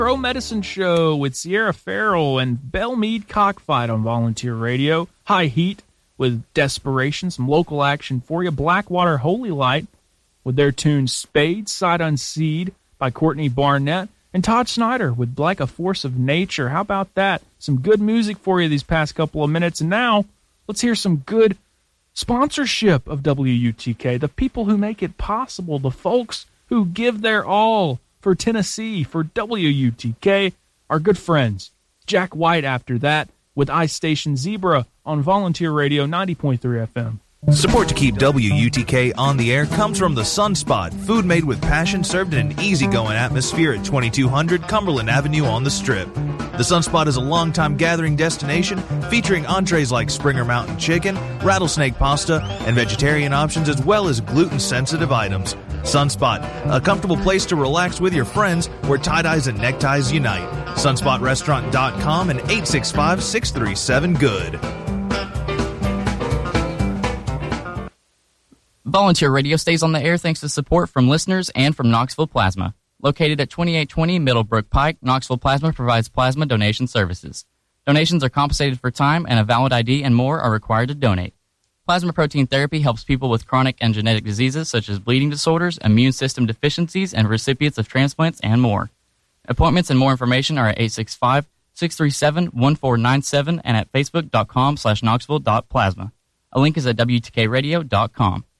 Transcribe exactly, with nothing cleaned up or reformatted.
Pro Medicine Show with Sierra Farrell and Bellmead Cockfight on Volunteer Radio. High Heat with Desperation, some local action for you. Blackwater Holy Light with their tune Spade, Sight Unseed by Courtney Barnett. And Todd Snyder with Like a Force of Nature. How about that? Some good music for you these past couple of minutes. And now, let's hear some good sponsorship of W U T K. The people who make it possible, the folks who give their all for Tennessee, for W U T K, our good friends. Jack White after that with Ice Station Zebra on Volunteer Radio ninety point three F M. Support to keep W U T K on the air comes from the Sunspot, food made with passion served in an easygoing atmosphere at twenty-two hundred Cumberland Avenue on the Strip. The Sunspot is a longtime gathering destination featuring entrees like Springer Mountain Chicken, rattlesnake pasta, and vegetarian options as well as gluten-sensitive items. Sunspot, a comfortable place to relax with your friends where tie-dyes and neckties unite. sunspot restaurant dot com and eight six five, six three seven, good. Volunteer Radio stays on the air thanks to support from listeners and from Knoxville Plasma. Located at twenty-eight twenty Middlebrook Pike, Knoxville Plasma provides plasma donation services. Donations are compensated for time, and a valid I D and more are required to donate. Plasma protein therapy helps people with chronic and genetic diseases such as bleeding disorders, immune system deficiencies, and recipients of transplants and more. Appointments and more information are at eight six five, six three seven, one four nine seven and at facebook dot com slash knoxville dot plasma. A link is at W T K radio dot com.